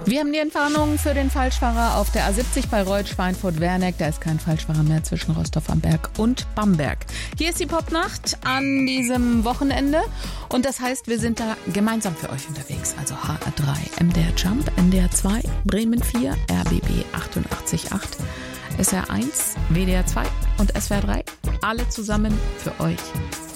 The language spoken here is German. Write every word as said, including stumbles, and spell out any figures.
Wir haben die Entwarnung für den Falschfahrer auf der A siebzig bei Reut, Schweinfurt, Werneck. Da ist kein Falschfahrer mehr zwischen Rostov am Berg und Bamberg. Hier ist die Popnacht an diesem Wochenende. Und das heißt, wir sind da gemeinsam für euch unterwegs. Also H R drei, M D R Jump, N D R zwei, Bremen vier, R B B achtundachtzig Komma acht, S R eins, W D R zwei und S W R drei. Alle zusammen für euch